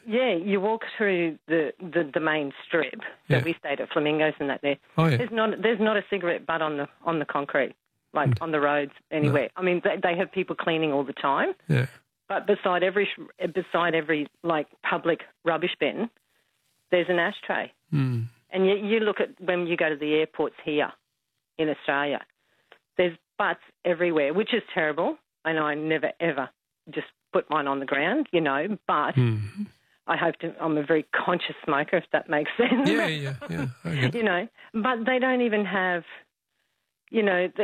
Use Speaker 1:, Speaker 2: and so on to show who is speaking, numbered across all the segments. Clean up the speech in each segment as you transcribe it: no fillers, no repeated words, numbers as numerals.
Speaker 1: Yeah, you walk through the main strip that we stayed at Flamingos and that there.
Speaker 2: Oh, yeah.
Speaker 1: There's not a cigarette butt on the concrete, like on the roads anywhere. No. I mean, they have people cleaning all the time.
Speaker 2: Yeah.
Speaker 1: But beside every like public rubbish bin, there's an ashtray.
Speaker 2: Mm.
Speaker 1: And you look at when you go to the airports here in Australia, there's butts everywhere, which is terrible. I know I never ever just put mine on the ground, but I'm a very conscious smoker, if that makes sense.
Speaker 2: Yeah.
Speaker 1: But they don't even have, they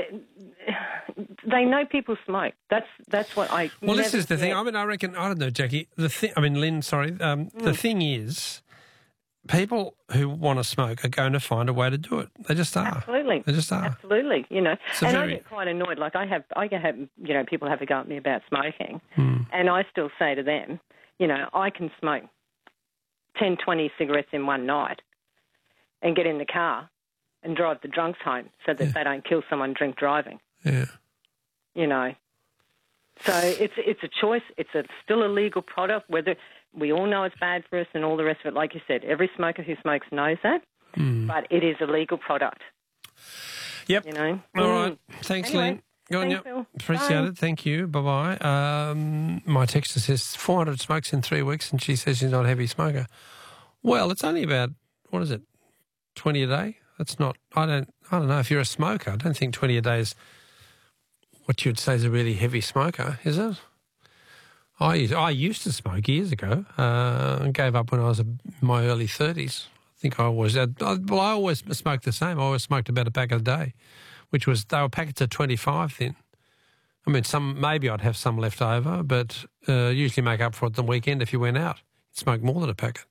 Speaker 1: know people smoke. That's what I.
Speaker 2: Well, this is the thing. I mean, I reckon, I don't know, Jackie. Lynn. Sorry. The thing is, people who want to smoke are going to find a way to do it. They just are.
Speaker 1: Absolutely.
Speaker 2: They just are.
Speaker 1: Absolutely. I get quite annoyed. Like I have, people have a go at me about smoking, and I still say to them, I can smoke 10, 20 cigarettes in one night and get in the car and drive the drunks home so that they don't kill someone drink driving.
Speaker 2: Yeah.
Speaker 1: So it's a choice. It's still a legal product, whether we all know it's bad for us and all the rest of it. Like you said, every smoker who smokes knows that, but it is a legal product.
Speaker 2: Yep. All right. Thanks,
Speaker 1: anyway,
Speaker 2: Lynn. Go on,
Speaker 1: thanks, Phil.
Speaker 2: Appreciate it. Thank you. Bye-bye. My texter says 400 smokes in 3 weeks, and she says she's not a heavy smoker. Well, it's only about, 20 a day? That's not, I don't know. If you're a smoker, I don't think 20 a day is what you'd say is a really heavy smoker, is it? I used to smoke years ago and gave up when I was in my early 30s. I think I always I always smoked the same. I always smoked about a pack a day, they were packets of 25 then. I mean, maybe I'd have some left over, but usually make up for it the weekend if you went out. You'd smoke more than a packet.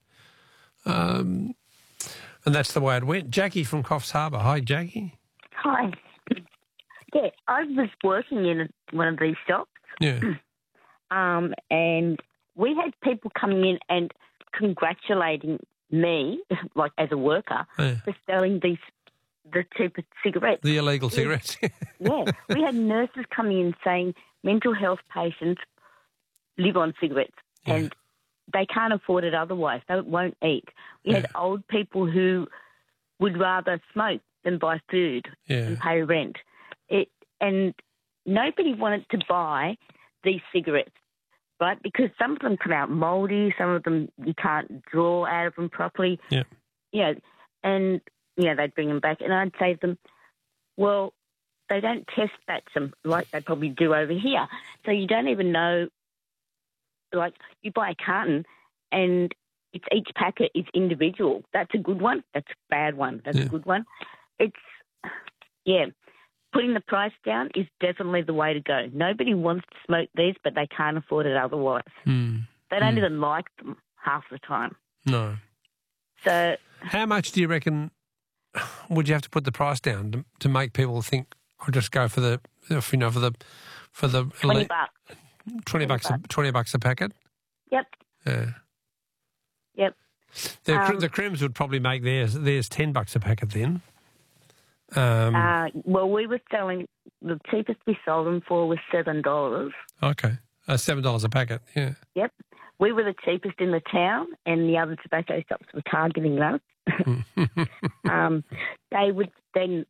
Speaker 2: And that's the way it went. Jackie from Coffs Harbour. Hi, Jackie.
Speaker 3: Hi. Yeah, I was working in one of these shops.
Speaker 2: Yeah.
Speaker 3: And we had people coming in and congratulating me, like as a worker, for selling the cheapest cigarettes.
Speaker 2: The illegal cigarettes.
Speaker 3: Yeah. We had nurses coming in saying mental health patients live on cigarettes and they can't afford it otherwise. They won't eat. We had old people who would rather smoke than buy food and pay rent. And nobody wanted to buy these cigarettes, right? Because some of them come out mouldy, some of them you can't draw out of them properly.
Speaker 2: Yeah.
Speaker 3: And they'd bring them back. And I'd say to them, well, they don't test batch them like they probably do over here. So you don't even know, like you buy a carton and each packet is individual. That's a good one. That's a bad one. That's a good one. Putting the price down is definitely the way to go. Nobody wants to smoke these, but they can't afford it otherwise. They don't even like them half the time.
Speaker 2: No.
Speaker 3: So,
Speaker 2: how much do you reckon would you have to put the price down to make people think, I'll just go for the $20. $20 a packet?
Speaker 3: Yep.
Speaker 2: Yeah.
Speaker 3: Yep.
Speaker 2: The Crims would probably make theirs $10 a packet then.
Speaker 3: Well, we were selling, the cheapest we sold them for was $7.
Speaker 2: Okay. $7 a packet, yeah.
Speaker 3: Yep. We were the cheapest in the town and the other tobacco shops were targeting us. They would then